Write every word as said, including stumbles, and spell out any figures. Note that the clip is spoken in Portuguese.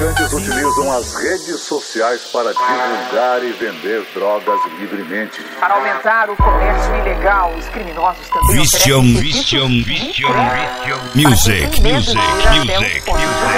traficantes utilizam as redes sociais para divulgar e vender drogas livremente. Para aumentar o comércio ilegal, os criminosos também Vision, oferecem Vision, serviços Vision, de Vision, entrega Music, para quem tem medo de Music, ir até os Music, pontos de Music.